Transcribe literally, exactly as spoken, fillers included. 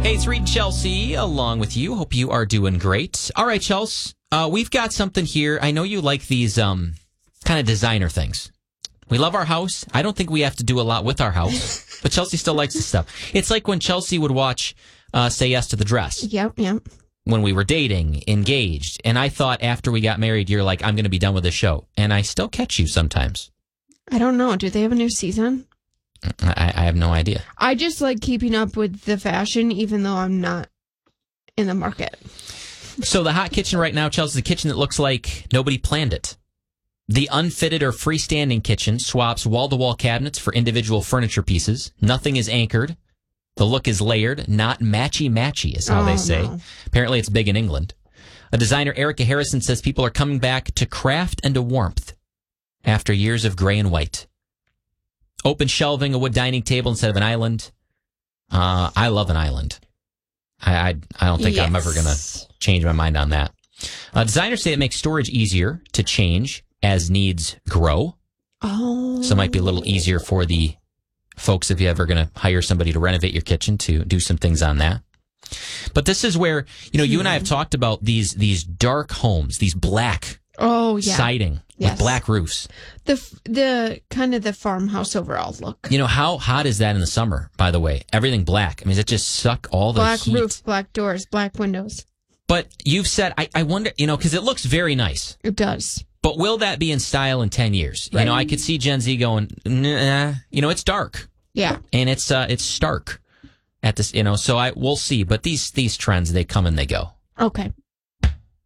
Hey, it's Reed and Chelsea along with you. Hope you are doing great. All right, Chelsea, uh, we've got something here. I know you like these um, kind of designer things. We love our house. I don't think we have to do a lot with our house, but Chelsea still likes this stuff. It's like when Chelsea would watch uh, Say Yes to the Dress. Yep, yep. When we were dating, engaged. And I thought after we got married, you're like, I'm going to be done with this show. And I still catch you sometimes. I don't know. Do they have a new season? I, I have no idea. I just like keeping up with the fashion, even though I'm not in the market. So the hot kitchen right now, Chelsea, is a kitchen that looks like nobody planned it. The unfitted or freestanding kitchen swaps wall-to-wall cabinets for individual furniture pieces. Nothing is anchored. The look is layered, not matchy-matchy, is how oh, they say. No. Apparently it's big in England. A designer, Erica Harrison, says people are coming back to craft and to warmth after years of gray and white. Open shelving, a wood dining table instead of an island. Uh, I love an island. I I, I don't think yes. I'm ever going to change my mind on that. Uh, designers say it makes storage easier to change as needs grow. Oh. So it might be a little easier for the folks if you're ever going to hire somebody to renovate your kitchen to do some things on that. But this is where, you know, you and I have talked about these these dark homes, these black oh, yeah. siding yes. with black roofs. The the kind of the farmhouse overall look. You know, how hot is that in the summer, by the way? Everything black. I mean, does it just suck all the black heat? Black roof, black doors, black windows. But you've said, I, I wonder, you know, because it looks very nice. It does. But will that be in style in ten years? Right. You know, I could see Gen Z going, nah. You know, it's dark. Yeah. And it's uh, it's stark at this, you know, so I we'll see. But these these trends, they come and they go. Okay.